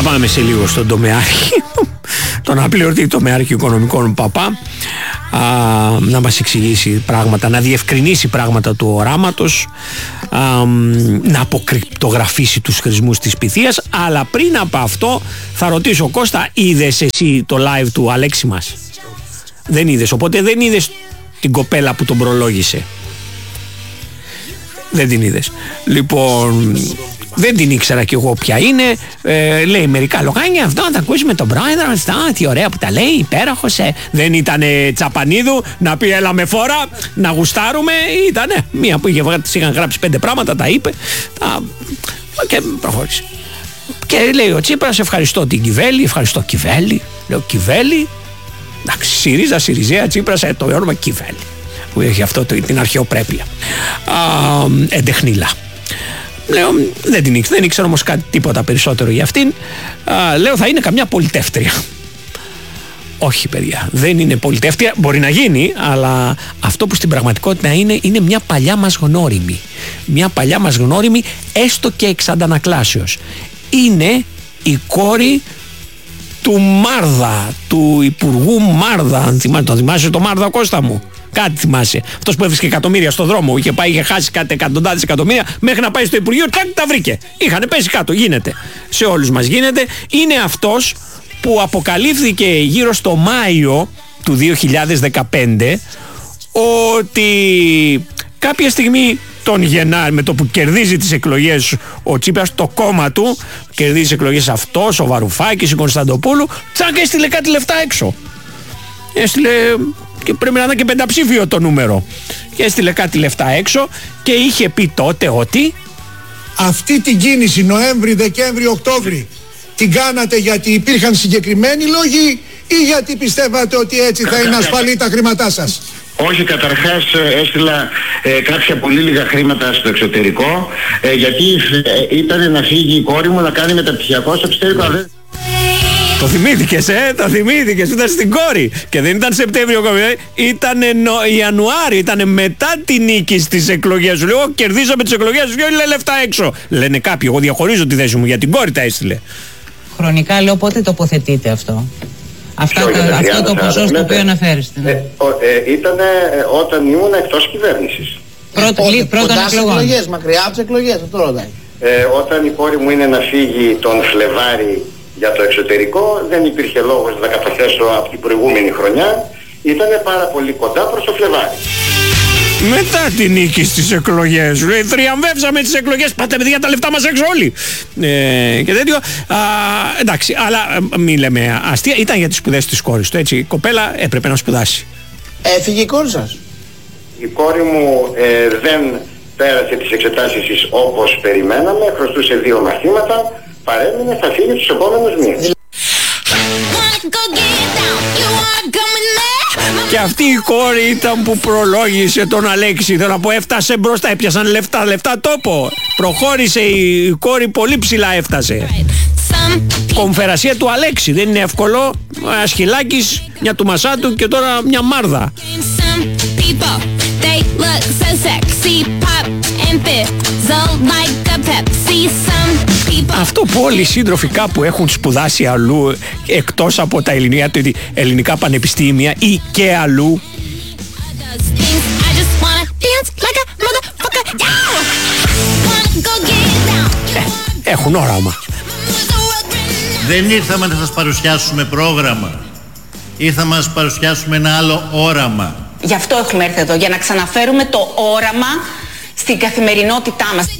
Θα πάμε σε λίγο στον τομεάρχη, τον απληρωτή τομεάρχη οικονομικών Παπά, να μας εξηγήσει πράγματα, να διευκρινίσει πράγματα του οράματος, να αποκρυπτογραφήσει τους χρησμούς της Πυθίας. Αλλά πριν από αυτό θα ρωτήσω, Κώστα, είδες εσύ το live του Αλέξη μας? Δεν είδες, οπότε δεν είδες την κοπέλα που τον προλόγησε. Δεν την είδες. Λοιπόν, δεν την ήξερα κι εγώ ποια είναι. Λέει μερικά λογάνια, αυτό θα ακούσουμε τον πρόεδρο. Τι ωραία που τα λέει, υπέροχος. Δεν ήταν Τσαπανίδου να πει έλα με φόρα, να γουστάρουμε. Ήτανε μία που είχαν γράψει 5 πράγματα, τα είπε. Και προχώρησε. Και λέει ο Τσίπρας, ευχαριστώ την Κιβέλη, ευχαριστώ Κιβέλη. Λέω Κιβέλη. Εντάξει, ΣΥΡΙΖΑ, ΣΥΡΙΖΑ, Τσίπρας, το όνομα Κιβέλη. Που έχει αυτό την αρχαιοπρέπεια. Εντεχνίλα. Λέω, δεν ήξερα όμως τίποτα περισσότερο για αυτήν. Λέω, θα είναι καμιά πολιτεύτρια. Όχι, παιδιά, δεν είναι πολιτεύτρια. Μπορεί να γίνει, αλλά αυτό που στην πραγματικότητα είναι μια παλιά μας γνώριμη. Μια παλιά μας γνώριμη, έστω και εξ αντανακλάσεως. Είναι η κόρη του Μάρδα, του Υπουργού Μάρδα. Αν θυμάσαι, το θυμάσαι το Μάρδα, Κώστα μου? Κάτι θυμάσαι. Αυτός που έβρισκε εκατομμύρια στο δρόμο. Είχε χάσει κάτι εκατοντάδες εκατομμύρια μέχρι να πάει στο Υπουργείο. Κάτι τα βρήκε. Είχανε πέσει κάτω. Γίνεται. Σε όλους μας γίνεται. Είναι αυτός που αποκαλύφθηκε γύρω στο Μάιο του 2015 ότι κάποια στιγμή τον Γενάρη, με το που κερδίζει τις εκλογές ο Τσίπρας, το κόμμα του κερδίζει τις εκλογές αυτός, ο Βαρουφάκης, η Κωνσταντοπούλου, τσάκα έστειλε κάτι λεφτά έξω. Έστειλε, και πρέπει να είναι και πενταψήφιο το νούμερο, και έστειλε κάτι λεφτά έξω και είχε πει τότε ότι αυτή την κίνηση Νοέμβρη, Δεκέμβρη, Οκτώβρη την κάνατε γιατί υπήρχαν συγκεκριμένοι λόγοι ή γιατί πιστεύατε ότι έτσι θα είναι ασφαλή τα χρήματά σας? Όχι, καταρχάς έστειλα κάποια πολύ λίγα χρήματα στο εξωτερικό, γιατί ήταν να φύγει η κόρη μου να κάνει μεταπτυχιακό στο εξωτερικό. Το θυμήθηκες, το θυμήθηκες, ήταν στην κόρη και δεν ήταν Σεπτέμβριο, ήταν Ιανουάριο, ήταν μετά τη νίκη στις εκλογές. Σου λέω, κερδίσαμε τις εκλογές, σου λέει λεφτά έξω. Λένε κάποιοι, εγώ διαχωρίζω τη θέση μου, για την κόρη τα έστειλε. Χρονικά λέω πότε τοποθετείτε αυτό? Αυτό το ποσό στο οποίο αναφέρεστε. Ήταν όταν ήμουν εκτός κυβέρνησης. Πρώτον εκλογές, μακριά από τις εκλογές, αυτό ρωτάει. Όταν η κόρη μου είναι να φύγει τον Φλεβάρι για το εξωτερικό, δεν υπήρχε λόγος να καταθέσω από την προηγούμενη χρονιά. Ήταν πάρα πολύ κοντά προς το Φλεβάρι. Μετά τη νίκη στις εκλογές, θριαμβεύσαμε τις εκλογές, πάτε παιδιά τα λεφτά μας έξω όλοι, και τέτοιο. Εντάξει, αλλά μην λέμε αστεία, ήταν για τις σπουδές της κόρης του, έτσι. Η κοπέλα έπρεπε να σπουδάσει. Έφυγε η κόρη σας? Η κόρη μου δεν πέρασε τις εξετάσεις της όπως περιμέναμε, χρωστούσε 2 μαθήματα, παρέμεινε, θα φύγει τους επόμενους μήνες. Και αυτή η κόρη ήταν που προλόγησε τον Αλέξη. Θέλω να πω, έφτασε μπροστά, έπιασαν λεφτά τόπο. Προχώρησε η κόρη, πολύ ψηλά έφτασε. Κομφερασία του Αλέξη, δεν είναι εύκολο. Ασκυλάκης, μια του Μασάτου και τώρα μια Μάρδα. Αυτό που όλοι οι σύντροφοι κάπου έχουν σπουδάσει αλλού εκτός από τα ελληνικά πανεπιστήμια ή και αλλού, έχουν όραμα. Δεν ήρθαμε να σας παρουσιάσουμε πρόγραμμα. Ήρθαμε να σας παρουσιάσουμε ένα άλλο όραμα. Γι' αυτό έχουμε έρθει εδώ, για να ξαναφέρουμε το όραμα στην καθημερινότητά μας.